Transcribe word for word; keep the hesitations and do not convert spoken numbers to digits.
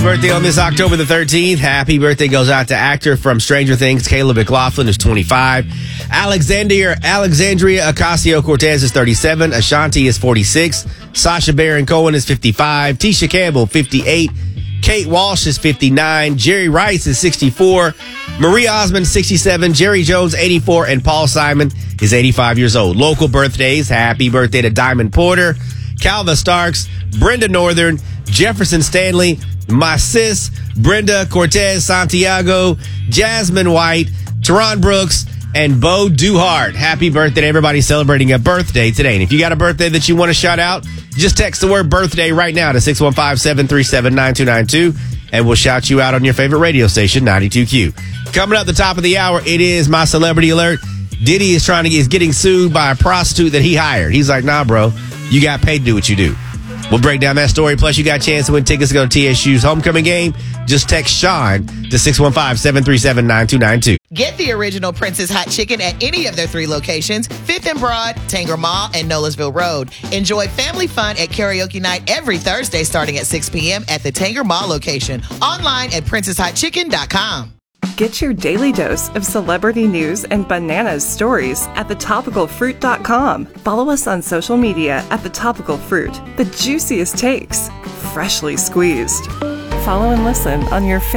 birthday on this October the thirteenth. Happy birthday goes out to actor from Stranger Things, Caleb McLaughlin is twenty-five. Alexandria, Alexandria Ocasio-Cortez is thirty-seven. Ashanti is forty-six. Sacha Baron Cohen is fifty-five. Tisha Campbell, fifty-eight. Kate Walsh is fifty-nine. Jerry Rice is sixty-four. Marie Osmond, sixty-seven. Jerry Jones, eighty-four. And Paul Simon is eighty-five years old. Local birthdays. Happy birthday to Diamond Porter, Calva Starks, Brenda Northern, Jefferson Stanley, my sis, Brenda Cortez Santiago, Jasmine White, Teron Brooks, and Bo Duhart. Happy birthday to everybody celebrating a birthday today. And if you got a birthday that you want to shout out, just text the word birthday right now to six one five, seven three seven, nine two nine two, and we'll shout you out on your favorite radio station, ninety-two Q. Coming up the top of the hour, it is my celebrity alert. Diddy is trying to is getting sued by a prostitute that he hired. He's like, nah, bro, you got paid to do what you do. We'll break down that story. Plus, you got a chance to win tickets to go to T S U's homecoming game. Just text Sean to six one five, seven three seven, nine two nine two. Get the original Princess Hot Chicken at any of their three locations, Fifth and Broad, Tanger Mall, and Nolensville Road. Enjoy family fun at karaoke night every Thursday starting at six p.m. at the Tanger Mall location. Online at princess hot chicken dot com. Get your daily dose of celebrity news and bananas stories at the topical fruit dot com. Follow us on social media at The Topical Fruit. The juiciest takes, freshly squeezed. Follow and listen on your